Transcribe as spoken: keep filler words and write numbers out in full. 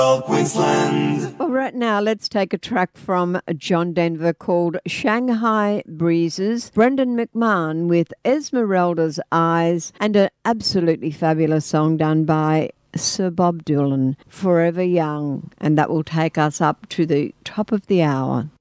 Queensland. Well, right now, let's take a track from John Denver called Shanghai Breezes. Brendan McMahon with Esmeralda's Eyes, and an absolutely fabulous song done by Sir Bob Dylan, Forever Young. And that will take us up to the top of the hour.